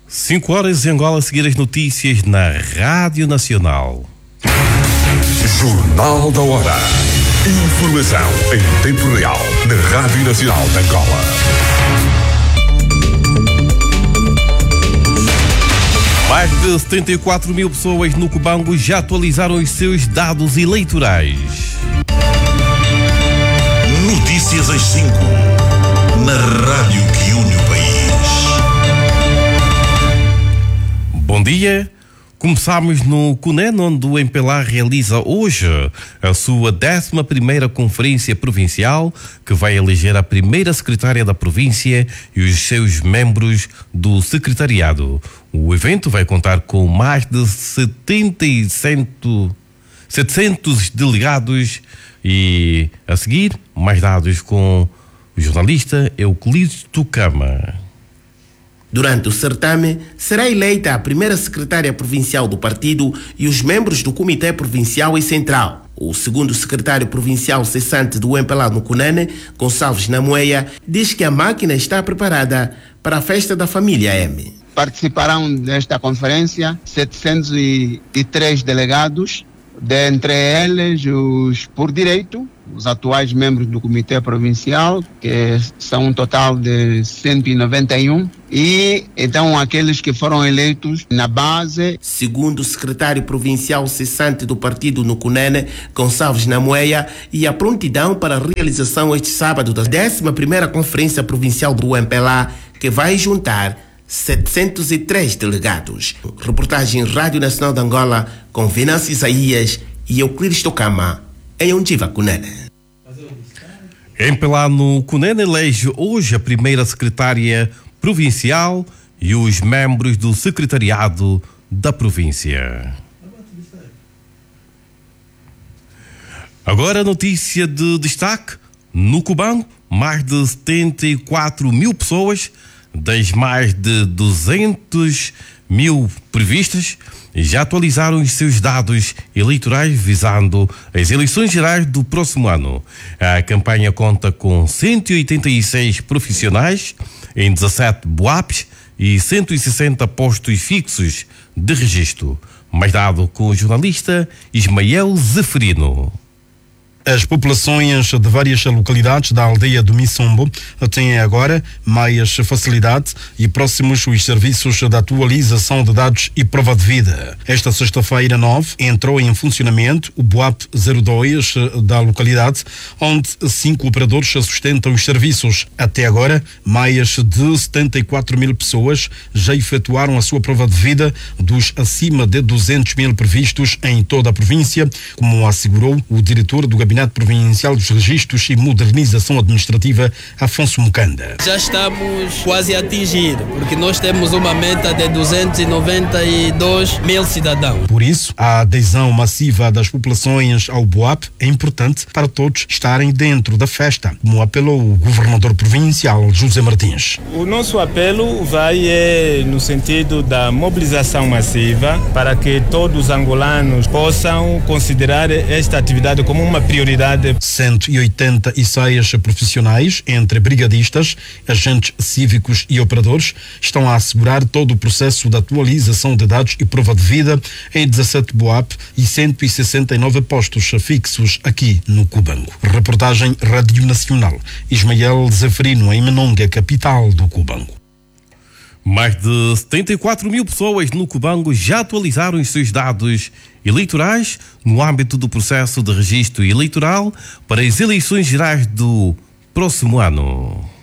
5 horas em Angola, a seguir as notícias na Rádio Nacional. Jornal da Hora. Informação em tempo real na Rádio Nacional de Angola. Mais de 74 mil pessoas no Cubango já atualizaram os seus dados eleitorais. Notícias às 5, na rádio que une o país. Bom dia. Começamos no Cunene, onde o MPLA realiza hoje a sua 11ª Conferência Provincial, que vai eleger a primeira secretária da província e os seus membros do secretariado. O evento vai contar com mais de 700 delegados e, a seguir, mais dados com o jornalista Euclides Tucama. Durante o certame, será eleita a primeira secretária provincial do partido e os membros do Comitê Provincial e Central. O segundo secretário provincial cessante do MPLA no Cunene, Gonçalves Namoeia, diz que a máquina está preparada para a festa da família M. Participarão desta conferência 703 delegados, dentre eles os por direito, os atuais membros do Comitê Provincial, que são um total de 191, e então aqueles que foram eleitos na base. Segundo o secretário provincial cessante do partido no Cunene, Gonçalves Namoeia, e a prontidão para a realização este sábado da 11ª Conferência Provincial do MPLA, que vai juntar 703 delegados. Reportagem Rádio Nacional de Angola com Venâncio Isaías e Euclides Tucama, em Ondiva, Cunene. MPLA no Cunene elege hoje a primeira secretária provincial e os membros do secretariado da província. Agora, notícia de destaque. No Cubango, mais de 74 mil pessoas, das mais de 200 mil previstas, já atualizaram os seus dados eleitorais visando as eleições gerais do próximo ano. A campanha conta com 186 profissionais em 17 BUAPs e 160 postos fixos de registro. Mais dado com o jornalista Ismael Zeferino. As populações de várias localidades da aldeia do Missombo têm agora mais facilidade e próximos os serviços de atualização de dados e prova de vida. Esta sexta-feira 9 entrou em funcionamento o BUAP 02 da localidade, onde 5 operadores sustentam os serviços. Até agora, mais de 74 mil pessoas já efetuaram a sua prova de vida dos acima de 200 mil previstos em toda a província, como assegurou o diretor do Gabinete Provincial dos Registros e Modernização Administrativa, Afonso Mucanda. Já estamos quase a atingir, porque nós temos uma meta de 292 mil cidadãos. Por isso, a adesão massiva das populações ao BUAP é importante para todos estarem dentro da festa, como apelou o governador provincial José Martins. O nosso apelo vai no sentido da mobilização massiva para que todos os angolanos possam considerar esta atividade como uma prioridade. 186 profissionais, entre brigadistas, agentes cívicos e operadores, estão a assegurar todo o processo de atualização de dados e prova de vida em 17 BUAP e 169 postos fixos aqui no Cubango. Reportagem Rádio Nacional. Ismael Zeferino, em Menonga, capital do Cubango. Mais de 74 mil pessoas no Cubango já atualizaram os seus dados eleitorais no âmbito do processo de registro eleitoral para as eleições gerais do próximo ano.